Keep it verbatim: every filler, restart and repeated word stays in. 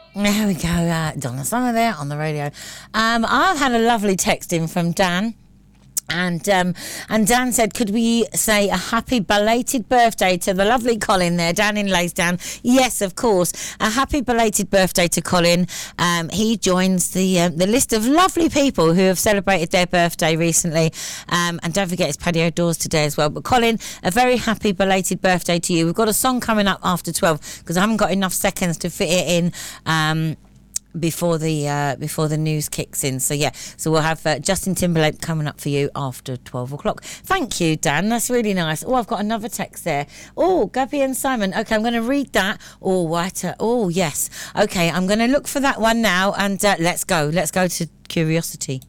There we go. Uh, Donna Summer there on the radio. Um, I've had a lovely text in from Dan. And um, and Dan said, could we say a happy belated birthday to the lovely Colin there down in Laysdown? Yes, of course. A happy belated birthday to Colin. Um, he joins the uh, the list of lovely people who have celebrated their birthday recently. Um, and don't forget, it's patio doors today as well. But Colin, a very happy belated birthday to you. We've got a song coming up after twelve because I haven't got enough seconds to fit it in. Um, before the uh, before the news kicks in. So yeah, so we'll have uh, Justin Timberlake coming up for you after twelve o'clock. Thank you, Dan. That's really nice. Oh, I've got another text there. Oh, Gabby and Simon. Okay, I'm going to read that. Oh, what? A, oh, yes. Okay, I'm going to look for that one now, and uh, let's go. Let's go to Curiosity.